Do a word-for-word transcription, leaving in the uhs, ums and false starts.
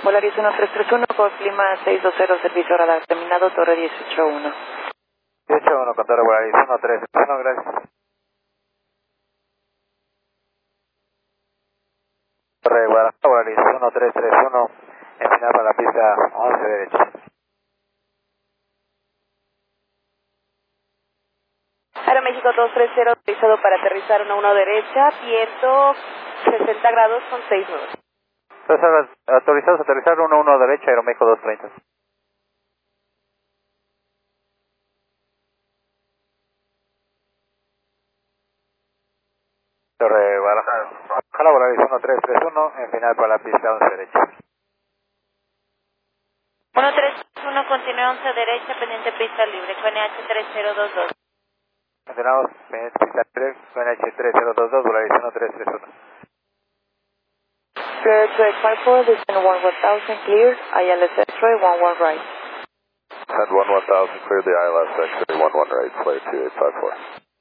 Volaris uno tres tres uno, con clima seis dos cero, servicio radar terminado, torre dieciocho uno. dieciocho uno, con torre Volaris uno tres tres uno, gracias. Torre Guadalajara, Volaris uno tres tres uno, en final para la pista once derecha. Aeroméxico dos tres cero, autorizado para aterrizar uno uno derecha, viento sesenta grados con seis nudos. Entonces, autorizados a aterrizar uno uno derecha, Aeroméxico dos treinta. Torre Guadalajara, Guadalajara, Volaris uno tres tres uno, en final para la pista once derecha. uno tres uno, continúa once derecha, pendiente pista libre, Q N H tres cero dos dos. Continuamos, pendiente pista libre, Q N H tres cero dos dos, Volaris uno tres tres uno. Clear to five four, descend one one thousand, cleared, I L S X-ray one one right. Send one one thousand, clear the I L S X-ray one one right, flare two eight five four.